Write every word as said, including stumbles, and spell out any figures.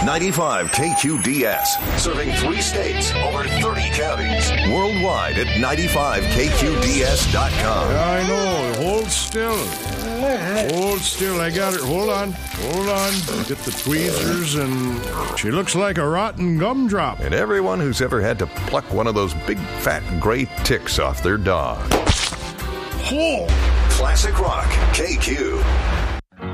ninety-five K Q D S, serving three states, over thirty counties. Worldwide at ninety-five K Q D S dot com. Yeah, I know. Hold still. Hold still. I got it. Hold on. Hold on. Get the tweezers, and she looks like a rotten gumdrop. And everyone who's ever had to pluck one of those big fat gray ticks off their dog. Oh. Classic Rock K Q.